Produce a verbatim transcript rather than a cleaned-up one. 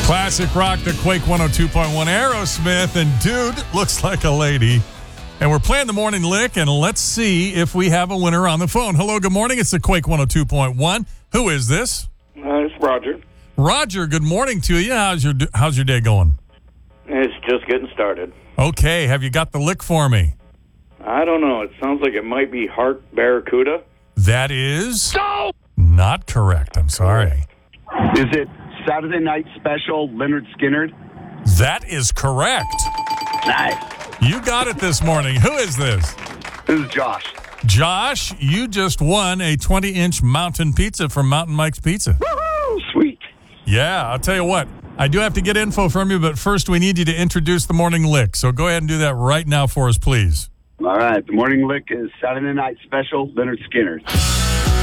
Classic rock, the Quake one oh two point one, Aerosmith, and dude looks like a lady. And we're playing the morning lick, and let's see if we have a winner on the phone. Hello, good morning. It's the Quake one oh two point one. Who is this? Uh, it's Roger. Roger, good morning to you. How's your How's your day going? It's just getting started. Okay, have you got the lick for me? I don't know. It sounds like it might be Heart Barracuda. That is no! Not correct. I'm sorry. Is it Saturday Night Special, Leonard Skinner? That is correct. Nice. You got it this morning. Who is this? This is Josh. Josh, you just won a twenty-inch mountain pizza from Mountain Mike's Pizza. Woo-hoo! Sweet. Yeah, I'll tell you what. I do have to get info from you, but first we need you to introduce the morning lick. So go ahead and do that right now for us, please. All right. The morning lick is Saturday Night Special, Leonard Skinner.